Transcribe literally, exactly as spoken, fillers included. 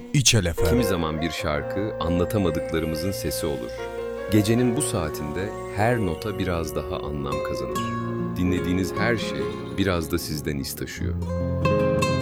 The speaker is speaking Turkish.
İçel Efe. Kimi zaman bir şarkı anlatamadıklarımızın sesi olur. Gecenin bu saatinde her nota biraz daha anlam kazanır. Dinlediğiniz her şey biraz da sizden iz taşıyor.